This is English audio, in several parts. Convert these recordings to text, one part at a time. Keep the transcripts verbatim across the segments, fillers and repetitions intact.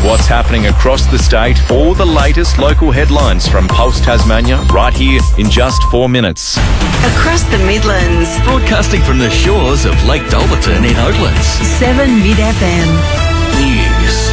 what's happening across the state, all the latest local headlines from Pulse Tasmania, right here in just four minutes. Across the Midlands. Broadcasting from the shores of Lake Dolberton in Oaklands. seven Mid F M. News.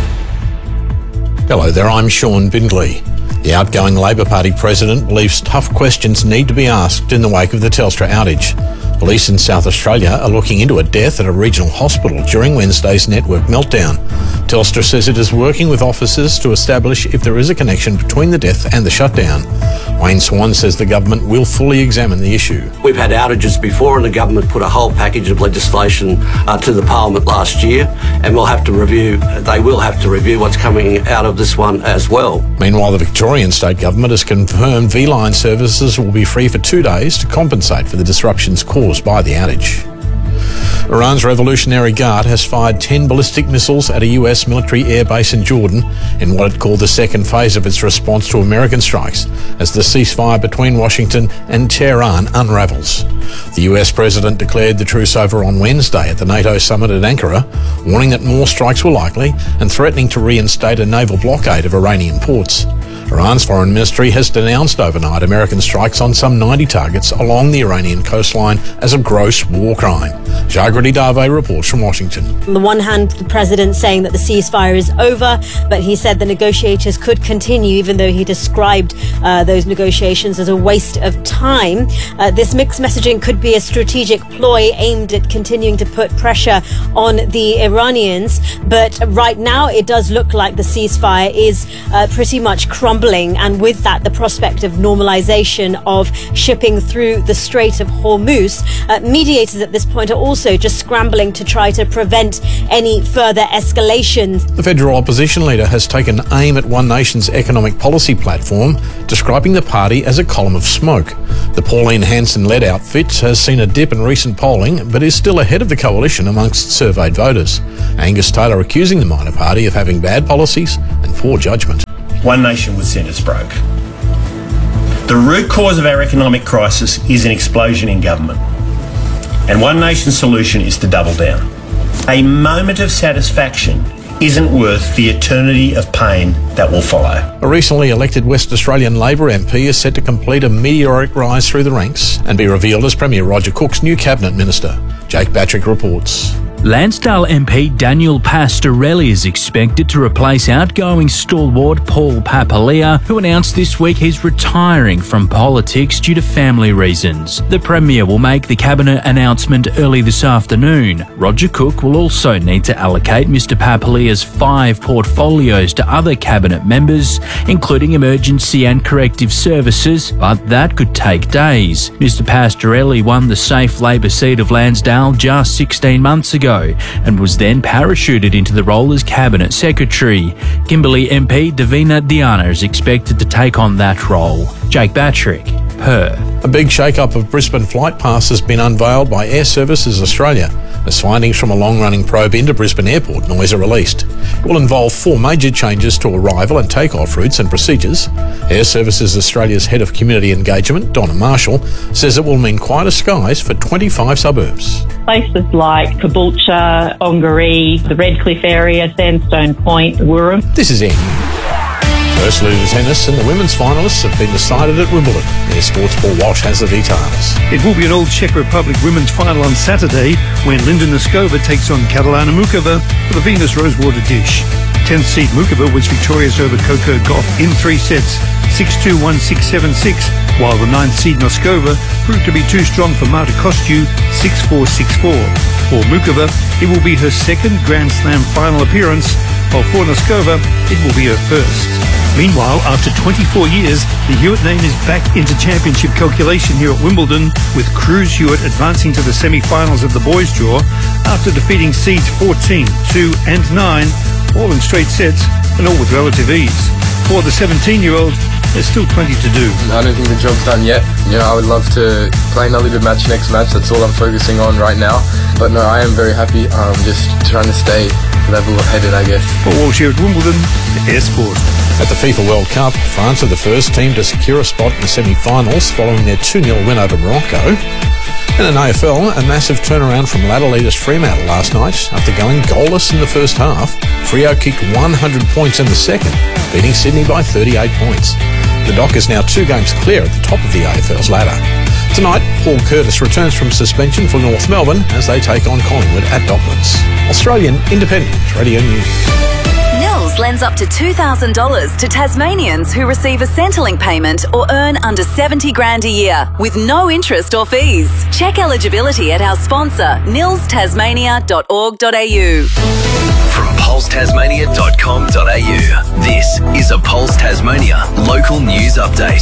Hello there, I'm Sean Bindley. The outgoing Labor Party president believes tough questions need to be asked in the wake of the Telstra outage. Police in South Australia are looking into a death at a regional hospital during Wednesday's network meltdown. Telstra says it is working with officers to establish if there is a connection between the death and the shutdown. Wayne Swan says the government will fully examine the issue. We've had outages before and the government put a whole package of legislation uh, to the Parliament last year, and we'll have to review, they will have to review what's coming out of this one as well. Meanwhile, the Victorian state government has confirmed V-Line services will be free for two days to compensate for the disruptions caused by the outage. Iran's Revolutionary Guard has fired ten ballistic missiles at a U S military air base in Jordan in what it called the second phase of its response to American strikes as the ceasefire between Washington and Tehran unravels. The U S president declared the truce over on Wednesday at the NATO summit at Ankara, warning that more strikes were likely and threatening to reinstate a naval blockade of Iranian ports. Iran's foreign ministry has denounced overnight American strikes on some ninety targets along the Iranian coastline as a gross war crime. Jagrati Dave reports from Washington. On the one hand, the president saying that the ceasefire is over, but he said the negotiators could continue, even though he described uh, those negotiations as a waste of time. Uh, this mixed messaging could be a strategic ploy aimed at continuing to put pressure on the Iranians. But right now, it does look like the ceasefire is uh, pretty much crumbling. And with that, the prospect of normalization of shipping through the Strait of Hormuz. Uh, mediators at this point are also just scrambling to try to prevent any further escalations. The federal opposition leader has taken aim at One Nation's economic policy platform, describing the party as a column of smoke. The Pauline Hanson-led outfit has seen a dip in recent polling, but is still ahead of the coalition amongst surveyed voters. Angus Taylor accusing the minor party of having bad policies and poor judgment. One Nation was sent as broke. The root cause of our economic crisis is an explosion in government. And One Nation's solution is to double down. A moment of satisfaction isn't worth the eternity of pain that will follow. A recently elected West Australian Labor M P is set to complete a meteoric rise through the ranks and be revealed as Premier Roger Cook's new cabinet minister. Jake Batrick reports. Lansdale M P Daniel Pastorelli is expected to replace outgoing stalwart Paul Papalia, who announced this week he's retiring from politics due to family reasons. The Premier will make the cabinet announcement early this afternoon. Roger Cook will also need to allocate Mister Papalia's five portfolios to other cabinet members, including emergency and corrective services, but that could take days. Mister Pastorelli won the safe Labor seat of Lansdale just sixteen months ago and was then parachuted into the role as Cabinet Secretary. Kimberley M P Davina Diana is expected to take on that role. Jake Batrick, Perth. A big shake-up of Brisbane flight pass has been unveiled by Air Services Australia as findings from a long-running probe into Brisbane Airport noise are released. It will involve four major changes to arrival and take-off routes and procedures. Air Services Australia's Head of Community Engagement, Donna Marshall, says it will mean quieter skies for twenty-five suburbs. Places like Caboolture, Ongaree, the Redcliffe area, Sandstone Point, Wirral. This is Andy. Firstly, the tennis and the women's finalists have been decided at Wimbledon. Air Sports' Paul Walsh has the details. It will be an Old Czech Republic women's final on Saturday when Linda Noskova takes on Katalana Mukova for the Venus Rosewater dish. tenth seed Mukova was victorious over Coco Gauff in three sets, six two, one six, seven six, while the ninth seed Noskova proved to be too strong for Marta Kostyou, six four, six four. For Mukova, it will be her second Grand Slam final appearance, while for Noskova, it will be her first. Meanwhile, after twenty-four years, the Hewitt name is back into championship calculation here at Wimbledon, with Cruz Hewitt advancing to the semi-finals of the boys' draw after defeating seeds fourteen, two and nine, all in straight sets and all with relative ease. For the seventeen-year-old, there's still plenty to do. I don't think the job's done yet. You know, I would love to play another good match next match. That's all I'm focusing on right now. But no, I am very happy. I'm just trying to stay level-headed, I guess. For Walsh here at Wimbledon, Air Sport. At the FIFA World Cup, France are the first team to secure a spot in the semi-finals following their two nil win over Morocco. In an A F L, a massive turnaround from ladder leaders Fremantle last night. After going goalless in the first half, Freo kicked one hundred points in the second, beating Sydney by thirty-eight points. The Dock is now two games clear at the top of the A F L's ladder. Tonight, Paul Curtis returns from suspension for North Melbourne as they take on Collingwood at Docklands. Australian Independent Radio News. Nils lends up to two thousand dollars to Tasmanians who receive a Centrelink payment or earn under seventy grand a year with no interest or fees. Check eligibility at our sponsor, nils tasmania dot org dot a u. From pulse tasmania dot com dot a u, this is a Pulse Tasmania local news update.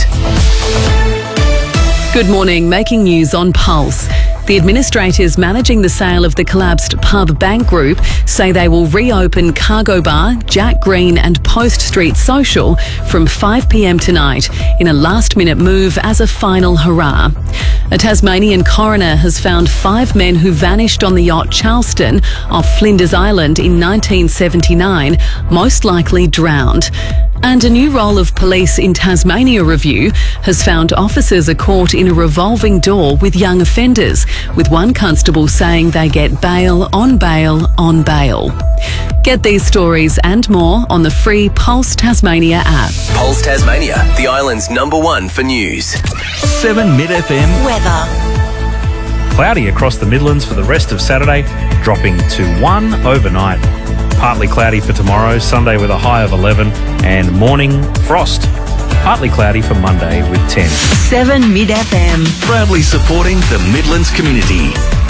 Good morning, making news on Pulse. The administrators managing the sale of the collapsed Pub Bank Group say they will reopen Cargo Bar, Jack Green and Post Street Social from five p m tonight in a last-minute move as a final hurrah. A Tasmanian coroner has found five men who vanished on the yacht Charleston off Flinders Island in nineteen seventy-nine, most likely drowned. And a new role of police in Tasmania review has found officers are caught in a revolving door with young offenders, with one constable saying they get bail on bail on bail. Get these stories and more on the free Pulse Tasmania app. Pulse Tasmania, the island's number one for news. seven Mid F M. Weather. Cloudy across the Midlands for the rest of Saturday, dropping to one overnight. Partly cloudy for tomorrow, Sunday with a high of eleven, and morning frost. Partly cloudy for Monday with ten. seven Mid F M. Proudly supporting the Midlands community.